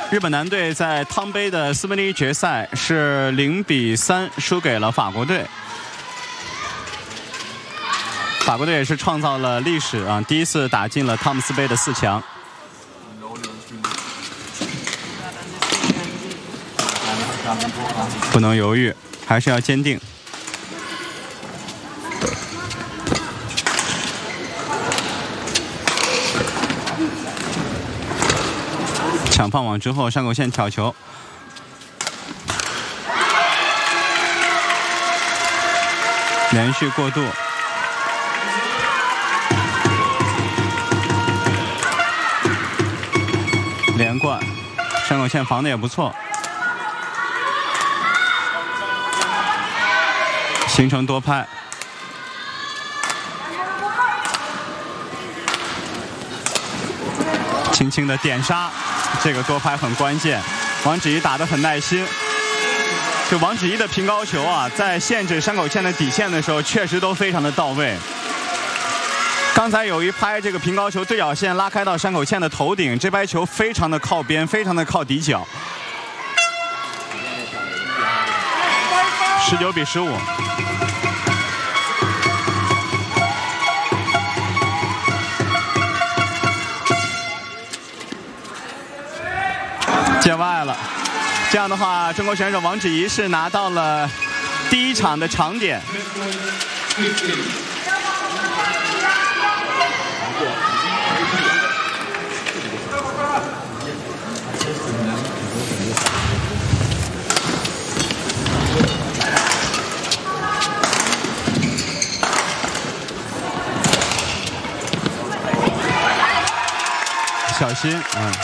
日本男队在汤杯的4分之1决赛是0-3输给了法国队。法国队也是创造了历史啊，第一次打进了汤姆斯杯的4强。不能犹豫，还是要坚定。抢放网之后，山口茜挑球，连续过渡，连贯，山口茜防的也不错，形成多拍。轻轻的点杀，这个多拍很关键。王芷怡打得很耐心，就王芷怡的平高球啊，在限制山口茜的底线的时候，确实都非常的到位。刚才有一拍这个平高球对角线拉开到山口茜的头顶，这拍球非常的靠边，非常的靠底角。19-15。界外了，这样的话，中国选手王芷怡是拿到了第1场的长点。小心，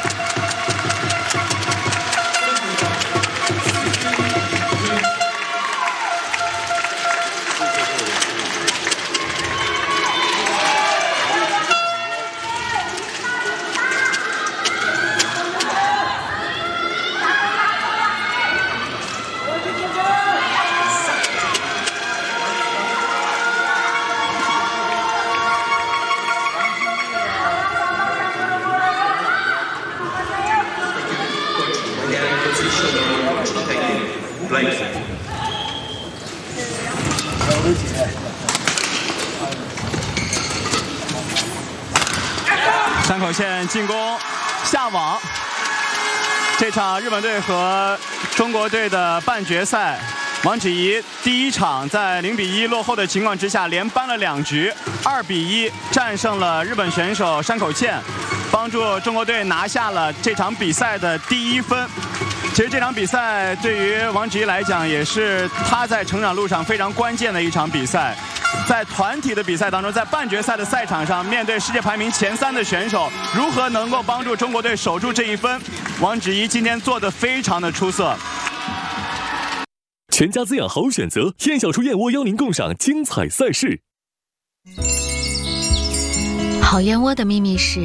山口茜进攻下网，这场日本队和中国队的半决赛，王芷怡第1场在0-1落后的情况之下，连扳了2局，2-1战胜了日本选手山口茜，帮助中国队拿下了这场比赛的第1分。其实这场比赛对于王芷怡来讲，也是她在成长路上非常关键的一场比赛。在团体的比赛当中，在半决赛的赛场上，面对世界排名前3的选手，如何能够帮助中国队守住这1分？王芷怡今天做得非常的出色。 全家滋养好选择，燕小厨燕窝邀您共赏精彩赛事。 好燕窝的秘密是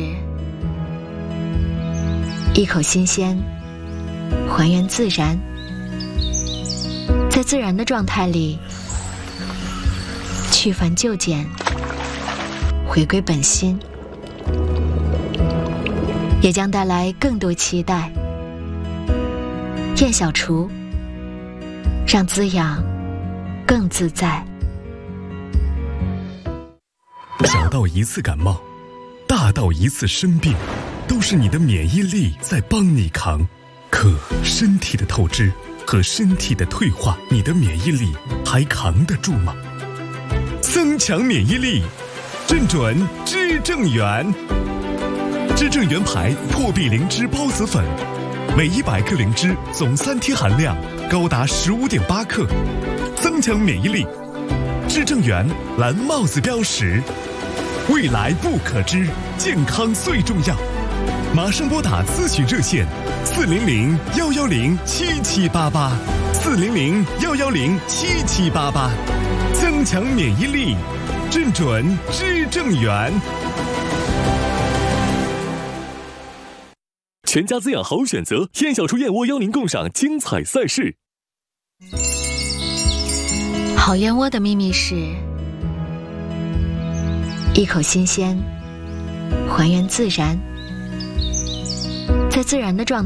一口新鲜，还原自然，在自然的状态里去繁就简，回归本心，也将带来更多期待。燕小厨，让滋养更自在。 小到一次感冒，大到一次生病，都是你的免疫力在帮你扛。可身体的透支和身体的退化，你的免疫力还扛得住吗？增强免疫力，正准知正元。知正元牌破壁灵芝孢子粉，每100克灵芝总3天含量高达15.8克，增强免疫力。知正元蓝帽子标识，未来不可知，健康最重要。马上拨打咨询热线400-110-7788，400-110-7788，增强免疫力，正准知正元。全家滋养好选择，燕小厨燕窝邀您共赏精彩赛事。 好燕窝的秘密是一口新鲜，还原自然，在自然的状态